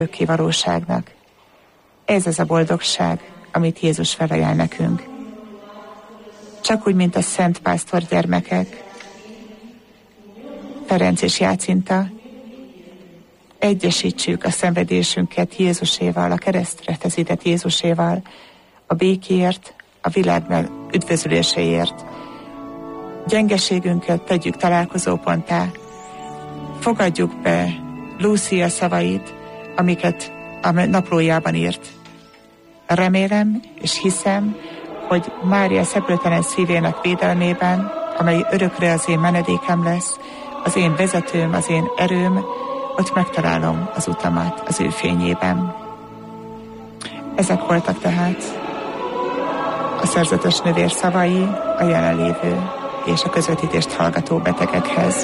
örökké valóságnak. Ez az a boldogság, amit Jézus felajánl nekünk. Csak úgy, mint a szent pásztor gyermekek, Ferenc és Jácinta, egyesítsük a szenvedésünket Jézuséval, a keresztre feszített Jézuséval, a békéért, a világ üdvözüléséért. Gyengeségünket tegyük találkozóponttá, fogadjuk be Lúcia szavait, amiket a naplójában írt. Remélem és hiszem, hogy Mária szepültelen szívének védelmében, amely örökre az én menedékem lesz, az én vezetőm, az én erőm, ott megtalálom az utamat az ő fényében. Ezek voltak tehát a szerzetes nővér szavai a jelenlévő és a közvetítést hallgató betegekhez.